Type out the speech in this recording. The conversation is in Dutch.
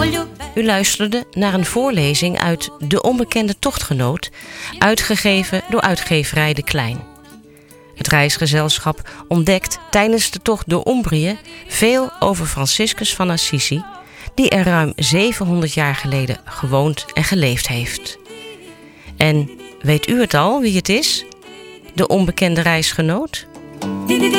U luisterde naar een voorlezing uit De Onbekende Tochtgenoot, uitgegeven door uitgeverij De Klein. Het reisgezelschap ontdekt tijdens de tocht door Umbrië veel over Franciscus van Assisi, die er ruim 700 jaar geleden gewoond en geleefd heeft. En weet u het al wie het is? De onbekende reisgenoot?